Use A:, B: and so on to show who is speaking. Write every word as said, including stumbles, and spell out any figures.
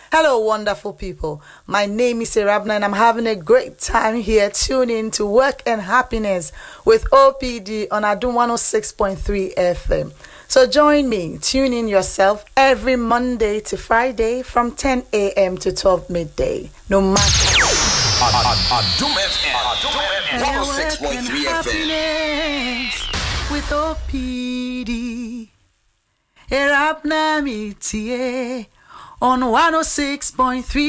A: Hello, wonderful people. My name is Irabna and I'm having a great time here. Tune in to Work and Happiness with O P D on Adum one oh six point three F M. So join me, tune in yourself every Monday to Friday from ten a.m. to twelve midday. No matter.
B: Adum F M, one oh six point three F M.
A: With O P D. Irabna Mitie on one oh six point three